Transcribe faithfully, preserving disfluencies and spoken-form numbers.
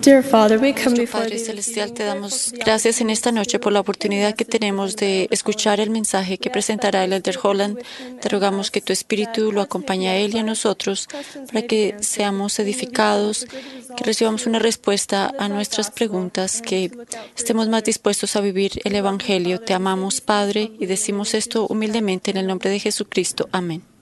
Dear Father, we come Nuestro before Padre thee. Celestial, te damos gracias en esta noche por la oportunidad que tenemos de escuchar el mensaje que presentará el Elder Holland. Te rogamos que tu Espíritu lo acompañe a él y a nosotros para que seamos edificados, que recibamos una respuesta a nuestras preguntas, que estemos más dispuestos a vivir el Evangelio. Te amamos, Padre, y decimos esto humildemente en el nombre de Jesucristo. Amén.